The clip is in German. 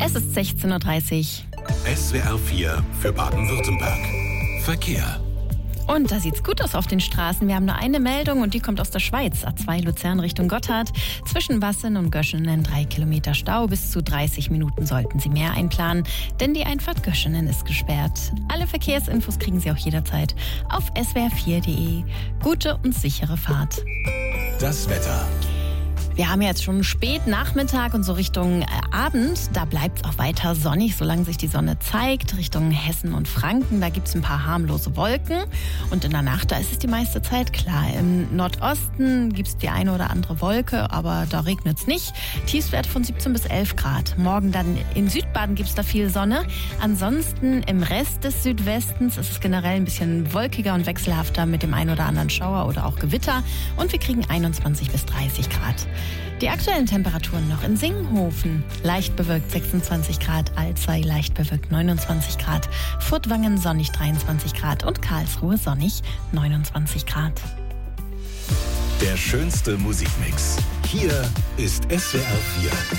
Es ist 16:30 Uhr. SWR 4 für Baden-Württemberg. Verkehr. Und da sieht's gut aus auf den Straßen. Wir haben nur eine Meldung und die kommt aus der Schweiz. A2 Luzern Richtung Gotthard. Zwischen Wassen und Göschenen 3 Kilometer Stau. Bis zu 30 Minuten sollten Sie mehr einplanen, denn die Einfahrt Göschenen ist gesperrt. Alle Verkehrsinfos kriegen Sie auch jederzeit auf swr4.de. Gute und sichere Fahrt. Das Wetter. Wir haben jetzt schon spät Nachmittag und so Richtung Abend. Da bleibt es auch weiter sonnig, solange sich die Sonne zeigt. Richtung Hessen und Franken, da gibt es ein paar harmlose Wolken. Und in der Nacht, da ist es die meiste Zeit klar. Im Nordosten gibt es die eine oder andere Wolke, aber da regnet es nicht. Tiefstwert von 17 bis 11 Grad. Morgen dann in Südbaden gibt es da viel Sonne. Ansonsten im Rest des Südwestens ist es generell ein bisschen wolkiger und wechselhafter mit dem einen oder anderen Schauer oder auch Gewitter. Und wir kriegen 21 bis 30 Grad. Die aktuellen Temperaturen noch in Singhofen. Leicht bewölkt 26 Grad, Alzey leicht bewölkt 29 Grad, Furtwangen sonnig 23 Grad und Karlsruhe sonnig 29 Grad. Der schönste Musikmix. Hier ist SWR 4.